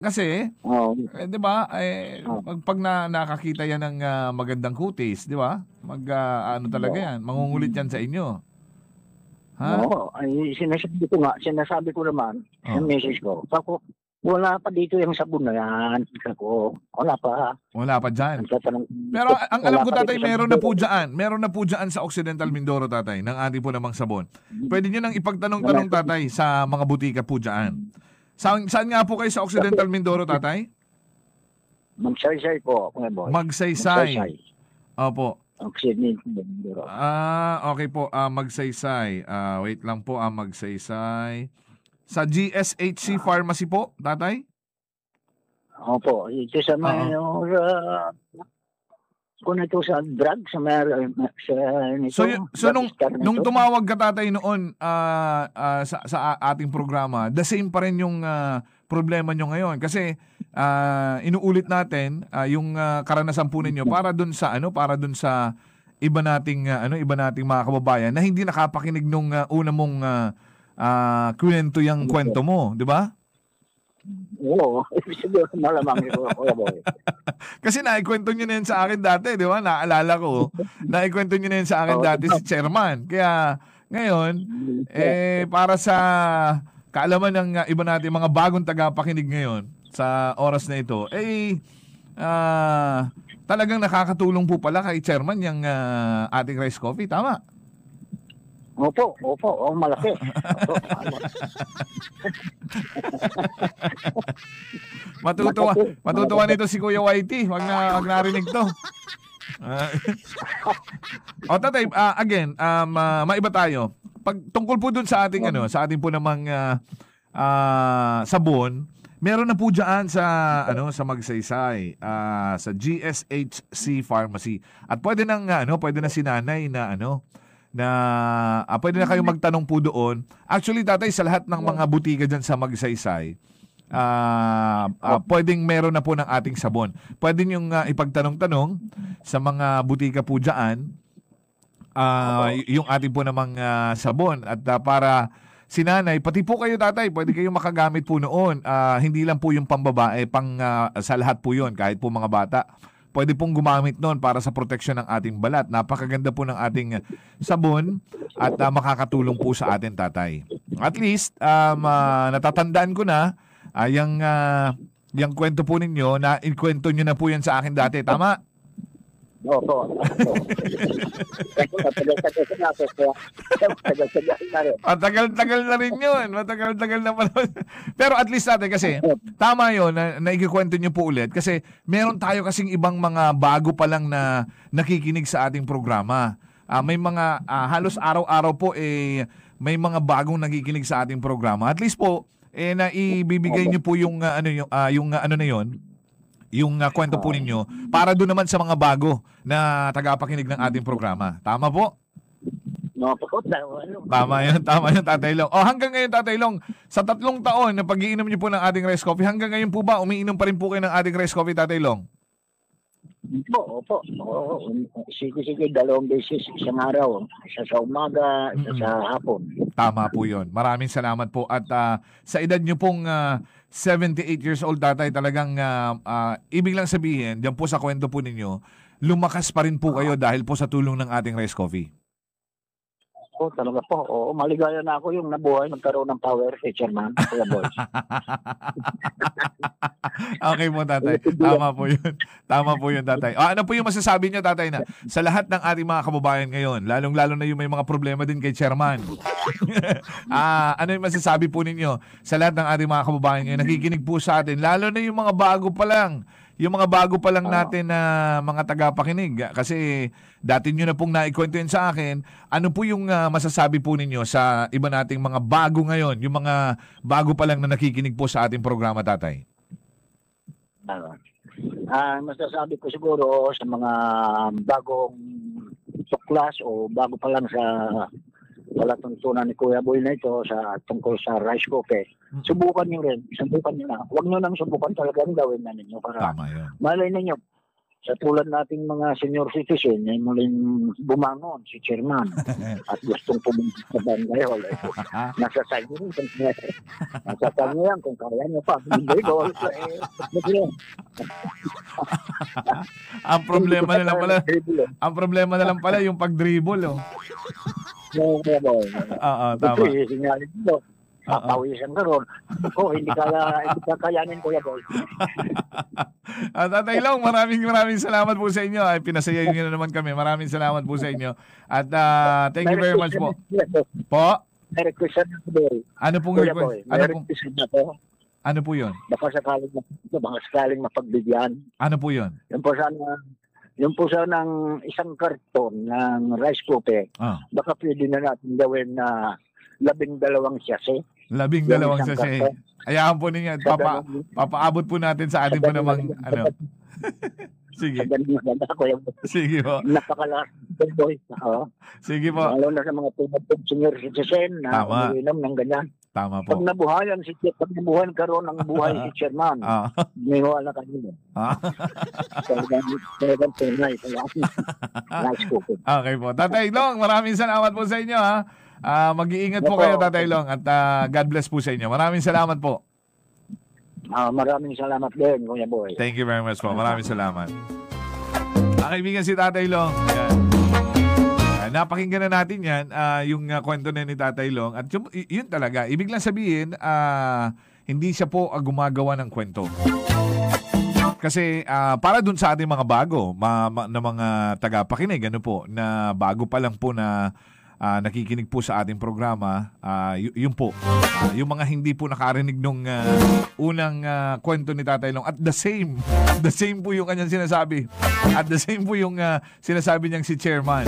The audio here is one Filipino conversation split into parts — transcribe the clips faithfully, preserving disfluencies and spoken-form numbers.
Kasi, Oo. eh, 'di ba, eh, Oh. 'pag 'pag na nakakita 'yan ng, ah, magandang kutis, 'di ba? Mag ah, ano talaga Oo. 'yan, mangungulit 'yan sa inyo. Ha? Oo, ay sinasabi ko nga, sinasabi ko naman sa Oh. misis ko, "Naku, wala pa dito yung sabon na yan." Sabi ko, "Wala pa." Wala pa diyan. Nagtatanong Pero ang alam wala ko pa dito tatay sa meron na po Mindoro. diyaan, meron na po diyaan sa Occidental Mindoro tatay, ng ating po namang sabon. Puwede niyo nang ipagtanong-tanong tatay sa mga butika po diyaan. Saan saan nga po kayo sa Occidental Mindoro tatay? Magsaysay po, Kuya Boy. Magsaysay. Magsaysay. Opo. Occidental Mindoro. Ah, okey po, ah, Magsaysay. Ah, wait lang po, ah, Magsaysay. Sa G S H C Pharmacy po, tatay? Opo, ito sa may Oo. uh, kung ito sa drug, sa may sa nito, So, yu so nung drugstore nung nito. tumawag ka tatay noon, ah, ah, sa sa ating programa, the same pa rin yung, ah, problema niyo ngayon? Kasi, ah, inuulit natin, ah, yung, ah, karanasan po ninyo para dun sa ano, para dun sa iba nating, ah, ano, iba nating mga kababayan na hindi nakapakinig nung, ah, una mong, ah, ah, kinuwento yang kuwento mo, 'di ba? Oo, siguro malamang siguro, Kuya Boy. Kasi naikwento niyo na 'yan sa akin dati, 'di ba? Naalala ko, naikwento niyo na 'yan sa akin Oo, dati si chairman. Kaya ngayon, eh, para sa kaalaman ng, ah, iba nating mga bagong tagapakinig ngayon sa oras na ito, eh, ah, talagang nakakatulong po pala kay chairman yang, ah, ating rice coffee, tama? Opo, opo, oo, malaki. Opo, tama. Matutuwa Malaki, matutuwa malaki. nito si Kuya Whitey 'pag na 'pag narinig 'to. Ah, o tatay, ah, again, um, ah, maiba tayo. 'Pag tungkol po dun sa ating ano, sa ating po namang, ah, ah, sabon, meron na po diyaan sa ano, sa Magsaysay, ah, sa G S H C Pharmacy. At puwede ng ah, ano, puwede na si nanay na ano, na, ah, puwede na kayong magtanong po doon. Actually tatay, sa lahat ng mga butika diyan sa Magsaysay, ah, ah, puwedeng meron na po ng ating sabon. Puwede niyong, ah, ipagtanong-tanong sa mga butika po diyaan, ah, y- yung ating po namang, ah, sabon at, ah, para si nanay, pati po kayo tatay, puwede kayong makagamit po noon. Ah, hindi lang po yung pambabae, pang, ah, sa lahat po yun, kahit po mga bata. Puwede pong gumamit noon para sa proteksyon ng ating balat. Napakaganda po ng ating sabon at, ah, makakatulong po sa atin tatay. At least, um, ah, natatandaan ko na, ah, yang, ah, yang kuwento po ninyo na ikwento niyo na po yan sa akin dati, tama? Opo, opo. Kasi matagal-tagal na ako, kaya matagal-tagal na rin. Matagal-tagal na rin yun. Matagal-tagal na pala. Pero at least natin kasi, tama yun na naikikwento nyo po ulit. Kasi meron tayo kasing ibang mga bago pa lang na nakikinig sa ating programa. Ah, may mga ah, halos araw-araw po eh may mga bagong nakikinig sa ating programa. At least po eh na ibibigay niyo po yung ah, ano yung ah, yung ah, ano na yon, yung uh, kwento po ninyo para doon naman sa mga bago na tagapakinig ng ating programa. Tama po? Opo, ano. Tama yun, tama yun, Tatay Long. O hanggang ngayon, Tatay Long, sa tatlong taon na pag-iinom niyo po ng ating rice coffee, hanggang ngayon po ba umiinom pa rin po kayo ng ating rice coffee, Tatay Long? Opo, opo. Oo, sige, sige, dalawang beses isang araw. Isa sa umaga, isa Mm-mm. sa hapon. Tama po yun. Maraming salamat po. At ah, sa edad niyo pong ah, seventy-eight years old, tatay, talagang ah, ah, ibig lang sabihin, diyan po sa kwento po ninyo, lumakas pa rin po kayo dahil po sa tulong ng ating rice coffee. Oo, talaga po. Oo, maligaya na ako yung nabuhay, nagkaroon ng power si Chairman, Kuya Boys. Okay po, tatay. Tama po yun. Tama po yun, tatay. O, ano po yung masasabi niyo, tatay, na sa lahat ng ating mga kababayan ngayon, lalong-lalo na yung may mga problema din kay Chairman, ah, ano yung masasabi po ninyo sa lahat ng ating mga kababayan ngayon, nakikinig po sa atin, lalo na yung mga bago pa lang, yung mga bago pa lang natin na mga tagapakinig. Kasi dati nyo na pong naikwento yun sa akin. Ano po yung uh, masasabi po ninyo sa iba nating mga bago ngayon, yung mga bago pa lang na nakikinig po sa ating programa, tatay? Ah, uh, masasabi ko siguro sa mga bagong tuklas o bago pa lang sa palatuntunan ni Kuya Boy na ito sa tungkol sa rice coffee, mm-hmm. subukan nyo rin. Subukan nyo na. Huwag nyo nang subukan, talagang gawin na ninyo para tama yun. malay ninyo. sa tulad nating mga senior citizen, ay muling bumangon si chairman at gustong pumunta sa barangay hall. Eh, nasa sa inyo rin kung kaya. Nasa sa inyo yan kung kaya nyo pa. Hindi ko. Eh, ang problema na lang pala, ang problema na lang pala yung pag-dribble, oh. Oo, oo. Oo, tama. Kasi, sinyalin mo. Papawisan ka ron. Ako, hindi kaya, hindi ka kayanin, Kuya Boy. Ah, Tatay Long, maraming maraming salamat po sa inyo. Ay, pinasaya niyo na naman kami. Maraming salamat po sa inyo. At ah, thank you very much po. Po? May request na po. Ano pong Kuya request? Boy, may Ano pong, request na po. ano po yun? Baka sakaling, baka sakaling mapagbigyan. Ano po yun? Yung po sana, yung po sana ng isang karton ng rice cooker, Ah, baka pwede na natin gawin na labing dalawang siyase. labing Yung dalawang isang sachet. karton. Ayahan po ninyo. Sa Papa, ganun- papaabot po natin sa atin po namang, ano. Sa Sige. ganun na ganda, Kuya Boy. Sige po. Napakalakas, Kuya Boy. Oo. Sige po. Lalo na sa mga tunad ng senior citizen na Tama. umiinom ng ganyan. Tama Pag po. nabuhayan si pag nabuhayan karon ng buhay si chairman, Ah, may wala kanina. ah. Talagang talagang tunay. Talagang rice cooker. Okay po. Tatay Long, maraming salamat po sa inyo, ha. Ah, mag-iingat po Opo. kayo, Tatay Long, at ah, God bless po sa inyo. Maraming salamat po. Ah, maraming salamat din, Kuya Boy. Thank you very much po. Maraming salamat. Ang kaibigan si Tatay Long. Yan. Ah, napakinggan na natin yan, ah, yung ah, kwento na ni Tatay Long. At yun, y- yun talaga, ibig lang sabihin, ah, hindi siya po ah, gumagawa ng kwento. Kasi ah, para dun sa ating mga bago, ma, ma- na mga tagapakinig, ano po, na bago pa lang po na ah, nakikinig po sa ating programa, ah, y- yun po. Ah, yung mga hindi po nakarinig nung ah, unang ah, kwento ni Tatay Long. At the same, the same po yung kanyang sinasabi. At the same po yung ah, sinasabi niyang si Chairman.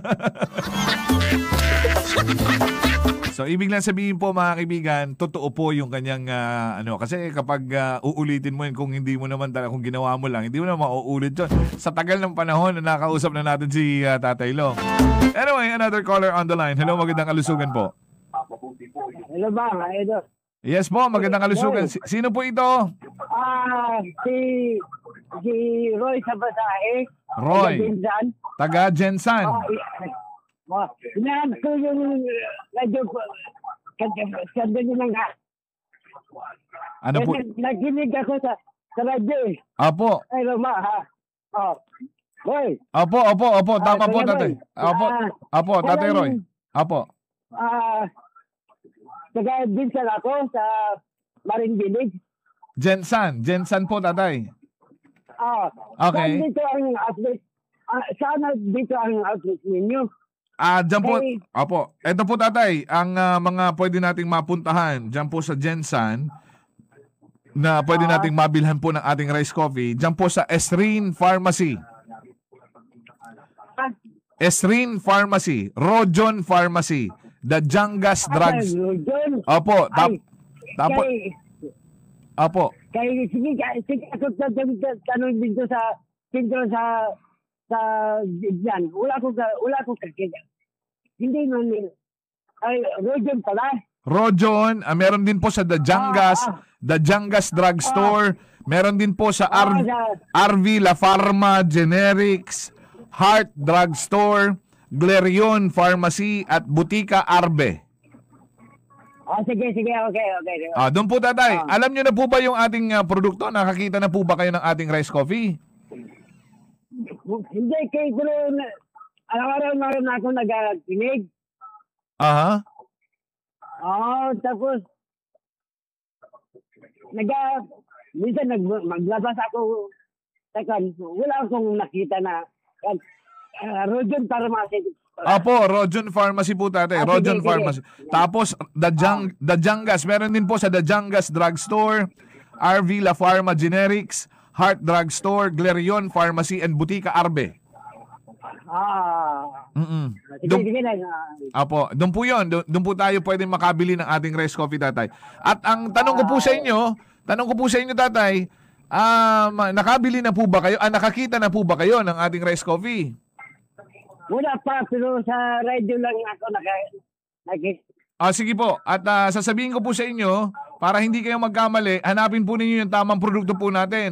So, ibig lang sabihin po mga kaibigan, totoo po yung kanyang, ah, ano, kasi kapag ah, uulitin mo yun, kung hindi mo naman talaga, kung ginawa mo lang, hindi mo naman mauulit yun. Sa tagal ng panahon na nakausap na natin si ah, Tatay Long. Anyway, another caller on the line. Hello, magandang kalusugan po. Hello ba, Edo? Yes po, magandang kalusugan. Si- sino po ito? Ah, si si Roy sa Basahe. Roy, Pinsan. taga Jensan. Oh, inaam ko yung radyo ko. Kanda nyo lang ha. Ano po? Naginig ako sa, sa radyo eh. Apo, Ay, Roma ha. Oh. Roy. apo, opo, opo, tama Ah, po, Kuya Tatay. Roy. Apo, Ah, apo, Tatay walang- Roy. Apo. Ah, taga Binsan ako sa Maring Village. Jensan, Jensan po, Tatay. Ah, Okay. saan dito ang outlet? Ah, saan dito ang outlet ninyo? Ah, dyan po, Hey. apo. Ito po, Tatay, ang ah, mga pwede nating mapuntahan dyan po sa Jensan na pwede Ah. nating mabilhan po ng ating rice coffee. Dyan po sa Esrin Pharmacy. Ah, Esrin Pharmacy. Rojon Pharmacy. The Jangas Drugs. John. Opo, tap, Ay, tapo, kay, opo. kay, sige, kay, sige, ako tanong, tanong dito sa, dito sa, sa, yan. Wala ko, ka- wala ko kakita. Hindi man, ay, Rojan pala. Rojon, ah, meron din po sa The Jangas, Ah, ah. The Jangas Drugstore. Meron din po sa Ah, R- sa- R V La Pharma Generics, Heart Drugstore, Glerion Pharmacy at Butika Arbe. Ah, sige, sige, okay, okay. Ah, doon po, Tatay. Ah. Alam niyo na po ba yung ating ah, produkto? Nakakita na po ba kayo ng ating rice coffee? Hindi, kay pero, na- araw-araw naroon ako nag-kinig. Aha. Oo, tapos, naga, minsan nag, maglabas ako, teka, wala akong nakita na, uh, Rojan Pharmacy. Apo, Rojon Pharmacy po, Tatay. Ah, Rojon sige, sige. Pharmacy. Tapos, The, Jang, The Jangas. Meron din po sa The Jangas Drugstore, R V La Pharma Generics, Heart Drugstore, Glerion Pharmacy, and Butika Arbe. Ah, Mm-mm. sige, Doon- sige na. ah, Apo, doon po yun. Doon, doon po tayo pwede makabili ng ating rice coffee, Tatay. At ang tanong ko po sa inyo, tanong ko po sa inyo, Tatay, um, nakabili na po ba kayo, ah, nakakita na po ba kayo ng ating rice coffee? wala pa, pero sa radio lang ako naka, naki, Ah, sige po. At ah, sasabihin ko po sa inyo, para hindi kayo magkamali, hanapin po ninyo yung tamang produkto po natin.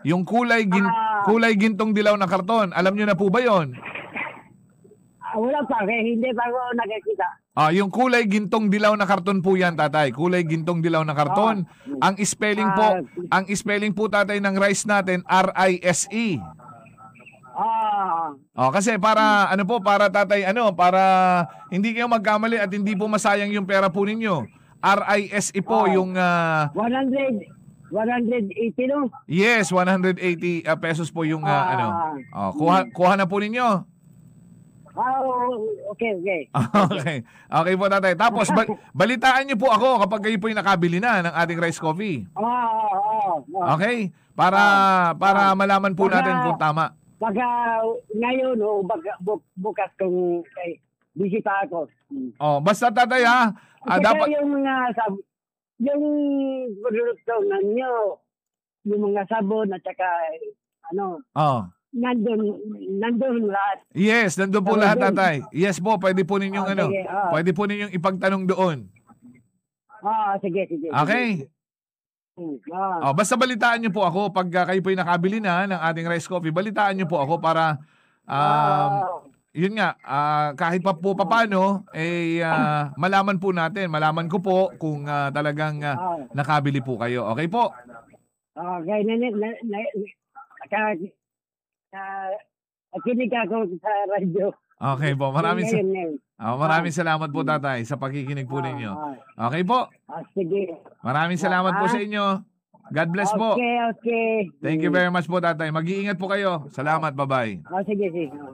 Yung kulay, gin, Ah. kulay gintong dilaw na karton. Alam nyo na po ba yon? Ah, wala pa, kaya hindi pa ako nakikita. Ah, yung kulay gintong dilaw na karton po yan, tatay. Kulay gintong dilaw na karton. Ang spelling po, ang spelling po, tatay, ng rice natin, R I S E. Ah, Oh, kasi para ano po, para tatay, ano, para hindi kayo magkamali at hindi po masayang yung pera po ninyo. R I S E po Oh. yung ah, one hundred, one hundred eighty, no? yes, one hundred eighty ah, pesos po yung ah, Ah. ano. Oh, kuha kuha na po ninyo. Ah, okay, okay. Okay. Okay po, tatay. Tapos ba- balitaan niyo po ako kapag kayo po yung nakabili na ng ating rice coffee. Ah, ah, ah, ah. Okay? Para para malaman po Baka- natin kung tama. Baka ngayon o baka bu- bukas kung eh, busy pa ako. Hmm. Oh, basta, tatay, ha. Ah, Kasi dapat yung mga sab yung produkto ninyo, yung mga sabon at saka ano, Oh. nandun, nandun lahat. Yes, nandun po Tama lahat, din. tatay. Yes po, pwede po ninyong Ah, ano, sige, ah. pwede po ninyong ipagtanong doon. Ah, sige, sige. sige. Okay? Hmm, ah. Oh, basta balitaan niyo po ako pag uh, kayo po yung nakabili na ng ating rice coffee. Balitaan niyo po ako para um, Ah, yun nga, ah, kahit pa po papano, eh, ah, malaman po natin, malaman ko po kung ah, talagang ah, ah, nakabili po kayo. Okay po? ah, kaya na, na, na, na, ka, ah, nakinig ako sa radyo. Okay po. Maraming, sa- Ngayon, ngayon. ah, maraming salamat po, tatay, sa pakikinig po ninyo. Ah, Okay po. ah, sige. Maraming salamat po sa inyo. God bless po. Okay, okay. Thank you very much po, tatay. Mag-iingat po kayo. Salamat. Bye-bye. Ah, sige, sige. Ah,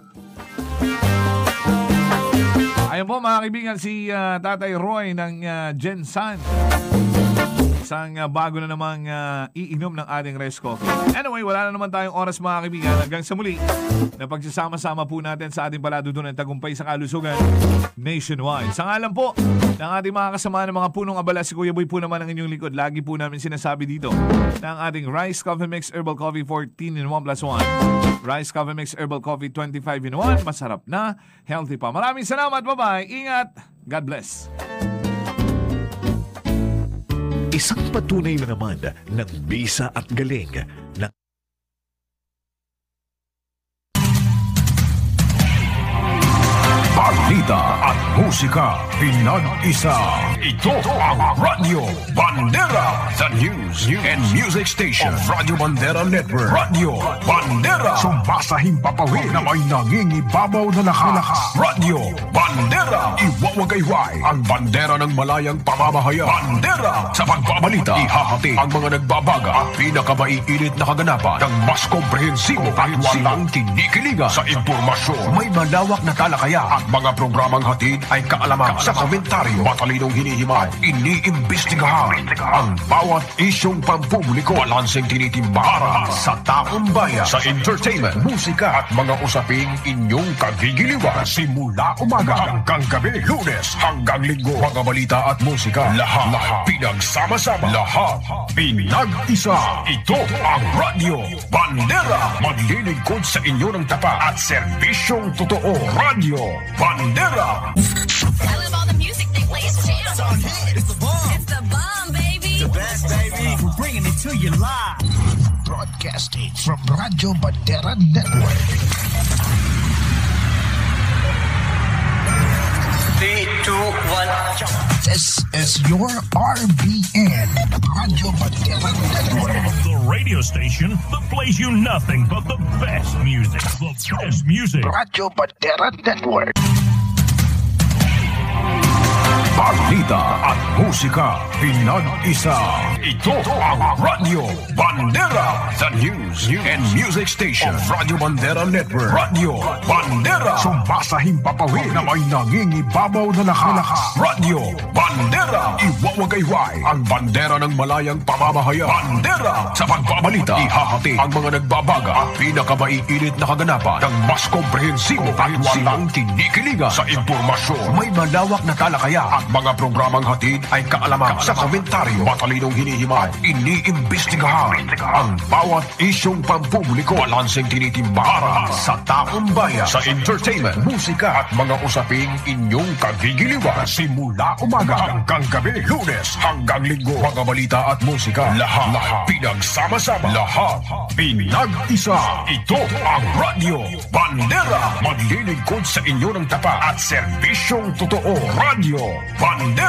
bye-bye. Ayun po, mga kaibigan, si ah, Tatay Roy ng uh, Gensan. Isang uh, bago na namang uh, iinom ng ating rice coffee. Anyway, wala na naman tayong oras, mga kaibigan. Hanggang sa muli, na pagsasama-sama po natin sa ating paladudunan ng tagumpay sa kalusugan nationwide. Sa ngalan po ng ating mga kasama ng mga punong abala, si Kuya Boy po naman ang inyong likod. Lagi po namin sinasabi dito ng ating Rice Coffee Mix Herbal Coffee fourteen in one plus one. Rice Coffee Mix Herbal Coffee twenty-five in one. Masarap na, healthy pa. Maraming salamat. Bye-bye. Ingat. God bless. Isang patunay na naman ng bisa at galing ng balita at musika pinag-isa. Ito ang Radyo Bandera, the news and music station of Radyo Bandera Network. Radyo Bandera, sumasahing papawid na may nangingibabaw na lakas. Radyo Bandera, iwawagayway ang bandera ng malayang pamamahayag. Bandera, sa pagbabalita, ihahati ang mga nagbabaga at pinakamaiinit na kaganapan ng mas komprehensibo at walang kinikiligan sa impormasyon. May malawak na talakayan at mga programang hatid ay kaalaman sa komentaryo, matalinong hinihimay, iniimbestigahan ang bawat isyong pampubliko, balanseng tinitimba para sa taong bayan, sa entertainment, musika at mga usaping inyong kagigiliwan. Simula umaga hanggang gabi, Lunes hanggang Linggo, mga balita at musika, lahat, lahat pinagsama-sama, lahat pinag-isa. Ito ang Radyo Bandera, maglilingkod sa inyo ng tapat at serbisyong totoo. Radyo Bandera. I love all the music they play. It's jam. It's on hit. It's the bomb. It's the bomb, baby. The best, baby. We're bringing it to you live. Broadcasting from Radyo Bandera Network. Three, two, one, jump. This is your R B N, Radyo Bandera Network. The radio station that plays you nothing but the best music. The best music. Radyo Bandera Network. Balita at musika pinag-isa. Ito ang Radyo Bandera, the news and music station of Radyo Bandera Network. Radyo Bandera, sumasahing papawid na may nangingibabaw na lakas. Radyo Bandera, iwawagayway ang bandera ng malayang pamamahayag. Bandera, sa pagbabalita, ihahati ang mga nagbabaga at pinakamaiinit na kaganapan ng mas komprehensibo at walang kinikiligan sa impormasyon. May malawak na talakayan at Ang mga programang hatid ay kaalaman sa komentaryo, matalinong hinihimay, iniimbestigahan ang bawat isyong pampubliko, balanseng tinitimba para sa taong bayan, sa entertainment, musika at mga usaping inyong kagigiliwan. Simula umaga hanggang gabi, Lunes hanggang Linggo, mga balita at musika, lahat, lahat pinagsama-sama, lahat pinag-isa. Ito ang Radyo Bandera, maglilingkod sa inyo ng tapat at serbisyong totoo. Radyo Bandera.